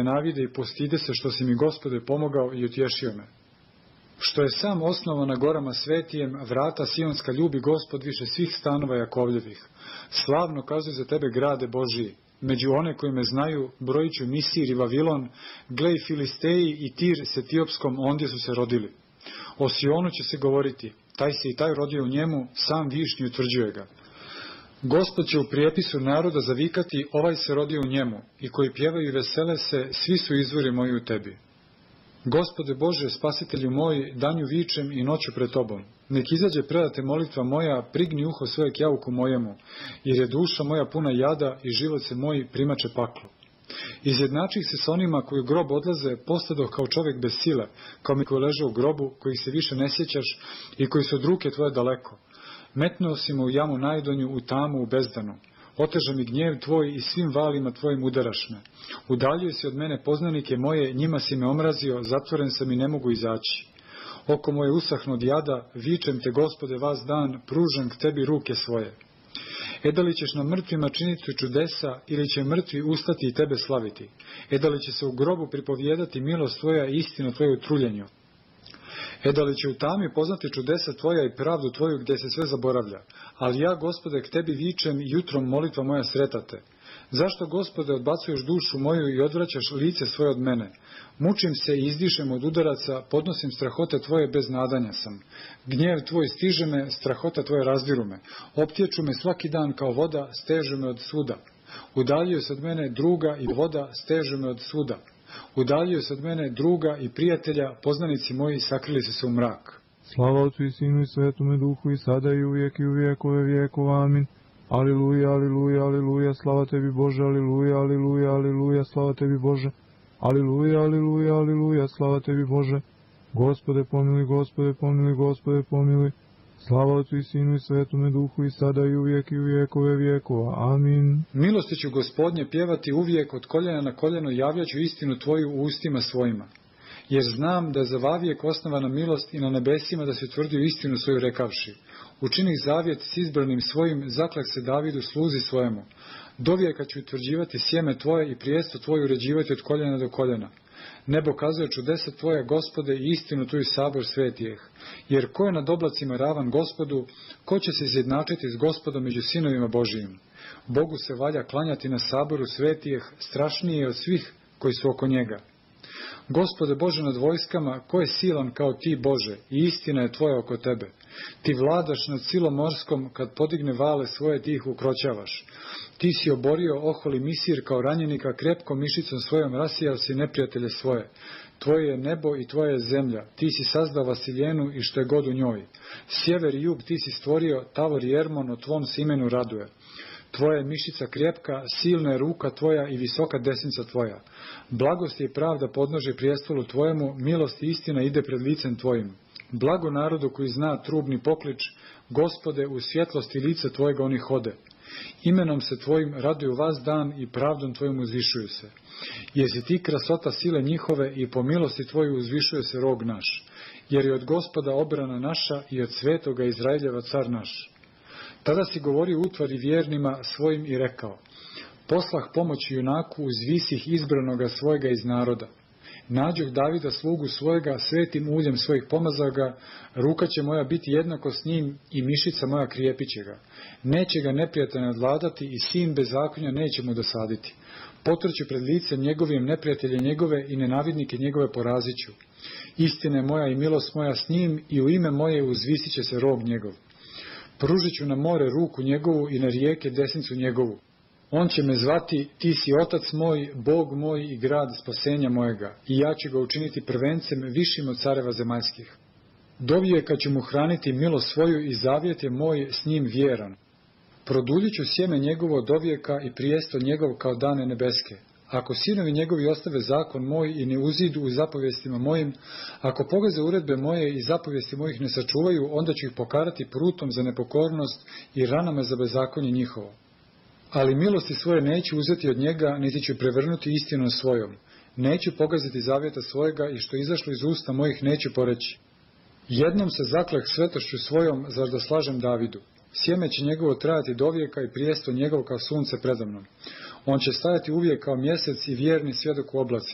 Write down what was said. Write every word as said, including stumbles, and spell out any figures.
navide i postide se što si mi, Gospode, pomogao i utješio me. Što je sam osnova na gorama svetijem, vrata sionska ljubi Gospod više svih stanova Jakovljevih. Slavno kazuj za tebe, grade Božiji. Među one koji me znaju, brojit ću Misir i Vavilon, glej Filisteji i Tir s Etiopskom, ondje su se rodili. O Sionu će se govoriti, taj se i taj rodio u njemu, sam višnji utvrđuje ga. Gospod će u prijepisu naroda zavikati, ovaj se rodio u njemu, i koji pjevaju i vesele se, svi su izvori moji u tebi. Gospode Bože, spasitelju moj, danju vičem i noću pred tobom. Nek izađe predate molitva moja, prigni uho svoje k jauku mojemu, jer je duša moja puna jada i život se moj primače paklu. Izjednačih se s onima koji u grob odlaze, postadoh kao čovjek bez sile, kao mi koji leže u grobu, kojih se više ne sjećaš i koji su od ruke tvoje daleko. Metnuo si me u jamu najdonju, u tamu, u bezdanu. Oteže mi gnjev tvoj i svim valima tvojim udaraš me. Udaljio si od mene poznanike moje, njima si me omrazio, zatvoren sam i ne mogu izaći. Oko moje usahno od jada, vičem te, Gospode, vas dan, pružam k tebi ruke svoje. E da li ćeš na mrtvima činiti čudesa, ili će mrtvi ustati i tebe slaviti? E da li će se u grobu pripovijedati milost tvoja i istinu tvoju u truljenju? E da li će u tami poznati čudesa tvoja i pravdu tvoju gdje se sve zaboravlja? Ali ja, Gospode, k tebi vičem, jutrom molitva moja sretate. Zašto, Gospode, odbacuješ dušu moju i odvraćaš lice svoje od mene? Mučim se i izdišem od udaraca, podnosim strahote tvoje, bez nadanja sam. Gnjev tvoj stiže me, strahota tvoje razdiru me. Optječu me svaki dan kao voda, stežu me od suda. Udaljio se od mene druga i voda, stežu me od suda. Udaljio se od mene druga i prijatelja, poznanici moji sakrili su se u mrak. Slava Otcu i Sinu i Svetome Duhu, i sada i uvijek i u vijekove vijekova. Amin. Aliluja, aliluja, aliluja, slava tebi Bože, aliluja, aliluja, aliluja, slava tebi Bože. Aliluja, aliluja, aliluja, slava tebi Bože. Gospode pomili, Gospode pomili, Gospode pomili. Slava Otcu i Sinu i Svetome Duhu, i sada i uvijek i u vijekove vijekova. Amin. Milosti ću, Gospodnje, pjevati uvijek, od koljena na koljeno javljaću istinu tvoju u ustima svojima. Jer znam da je za vavijek osnovana milost i na nebesima da se utvrdio istinu svoju rekavši. Učinih zavjet s izbranim svojim, zaklak se Davidu sluzi svojemu. Dovijeka ću utvrđivati sjeme tvoje i prijesto tvoju uređivati od koljena do koljena. Nebo kazuje čudesa tvoja, Gospode, i istinu tuju sabor svetijeh. Jer ko je nad oblacima ravan Gospodu, ko će se izjednačiti s Gospodom među sinovima Božijim? Bogu se valja klanjati na saboru svetijeh, strašnije je od svih koji su oko njega. Gospode Bože nad vojskama, ko je silan kao ti, Bože, i istina je tvoja oko tebe. Ti vladaš nad silom morskom, kad podigne vale svoje ti ih ukroćavaš. Ti si oborio oholi Misir kao ranjenika, krepkom mišicom svojom rasijao si neprijatelje svoje. Tvoje je nebo i tvoja je zemlja, ti si sazdao Vasiljenu i što je god u njoj. Sjever i jug ti si stvorio, Tavor i Ermon o tvom se imenu raduje. Tvoja je mišica krepka, silna je ruka tvoja i visoka desnica tvoja. Blagost je i pravda podnože prijestolu tvojemu, milost i istina ide pred licem tvojim. Blago narodu koji zna trubni poklič, Gospode, u svjetlosti lica tvojega oni hode. Imenom se tvojim raduju vas dan i pravdom tvojim uzvišuju se. Jesi ti krasota sile njihove i po milosti tvoju uzvišuje se rog naš. Jer je od Gospoda obrana naša i od svetoga Izraeljeva car naš. Tada si govorio utvari vjernima svojim i rekao: poslah pomoći junaku, uzvisih izbranoga svojega iz naroda. Nađoh Davida slugu svojega, svetim uljem svojih pomazaga, ruka će moja biti jednako s njim i mišica moja krijepit će ga. Neće ga neprijatelj nadvladati i sin bezakonja neće mu dosaditi. Potrću pred licem njegovim neprijatelje njegove i nenavidnike njegove porazit ću. Istina je moja i milost moja s njim i u ime moje uzvisit će se rog njegov. Pružit ću na more ruku njegovu i na rijeke desnicu njegovu. On će me zvati, ti si otac moj, Bog moj i grad spasenja mojega, i ja ću ga učiniti prvencem višim od careva zemaljskih. Dovijeka ću mu hraniti milost svoju i zavjet je moj s njim vjeran. Produljit ću sjeme njegovo dovijeka i prijesto njegov kao dane nebeske. Ako sinovi njegovi ostave zakon moj i ne uzidu u zapovjestima mojim, ako pogaze uredbe moje i zapovjesti mojih ne sačuvaju, onda ću ih pokarati prutom za nepokornost i ranama za bezakonje njihovo. Ali milosti svoje neću uzeti od njega, niti ću prevrnuti istinom svojom. Neću pogaziti zavjeta svojega i što izašlo iz usta mojih neću poreći. Jednom se zaklah svetošću svojom, zar da slažem Davidu. Sjeme će njegovo trajati dovijeka i prijesto njegov kao sunce predamnom. On će stajati uvijek kao mjesec i vjerni svjedok u oblacima.